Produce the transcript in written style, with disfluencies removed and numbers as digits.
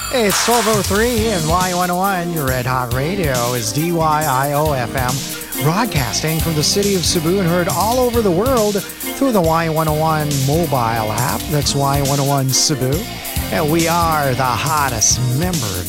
It's 12:03 and Y101, your Red Hot Radio, is DYIO-FM, broadcasting from the city of Cebu and heard all over the world through the Y101 mobile app. That's Y101 Cebu. And we are the hottest member of